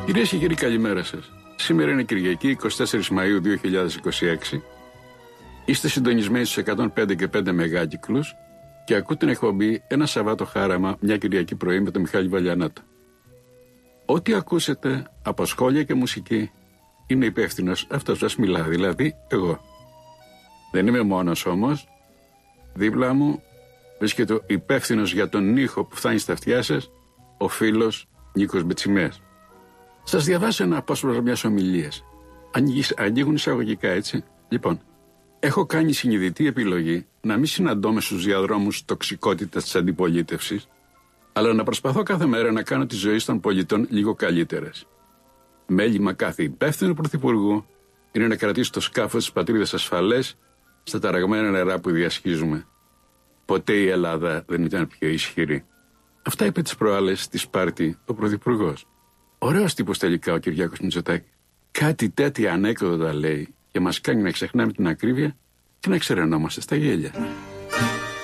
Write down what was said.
Κυρίες και κύριοι, καλημέρα σας. Σήμερα είναι Κυριακή, 24 Μαΐου 2026. Είστε συντονισμένοι στους 105 και 5 μεγάκυκλους και ακούτε την εκπομπή «Ένα Σαββάτο Χάραμα, μια Κυριακή πρωί» με τον Μιχάλη Βαλιανάτα. Ό,τι ακούσετε από σχόλια και μουσική είναι υπεύθυνος αυτός που σας μιλά, δηλαδή εγώ. Δεν είμαι μόνος όμως. Δίπλα μου βρίσκεται ο υπεύθυνος για τον ήχο που φτάνει στα αυτιά σας, ο φίλος Νίκος Μπετσιμέας. Σας διαβάσω ένα απόσπασμα μιας ομιλίας. Ανοίγουν εισαγωγικά, έτσι. Λοιπόν, έχω κάνει συνειδητή επιλογή να μην συναντώ στους διαδρόμους τοξικότητας της αντιπολίτευσης, αλλά να προσπαθώ κάθε μέρα να κάνω τη ζωή των πολιτών λίγο καλύτερες. Μέλημα κάθε υπεύθυνου πρωθυπουργού είναι να κρατήσει το σκάφος της πατρίδας ασφαλές στα ταραγμένα νερά που διασχίζουμε. Ποτέ η Ελλάδα δεν ήταν πιο ισχυρή. Αυτά είπε τις προάλλες στη Σπάρτη ο πρωθυπουργός. Ωραίος τύπος τελικά ο Κυριάκος Μητσοτάκης. Κάτι τέτοια ανέκδοτα λέει και μας κάνει να ξεχνάμε την ακρίβεια και να ξερανόμαστε στα γέλια.